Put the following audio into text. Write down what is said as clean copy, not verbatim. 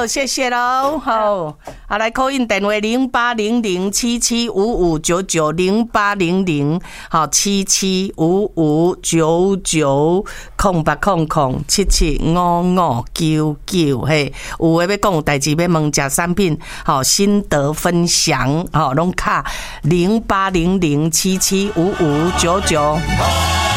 好，谢谢喽。好，来 call in 电话08007755990800好775599775599嘿，有诶要讲有代志要问食产品，好心得分享，好拢卡0800775599。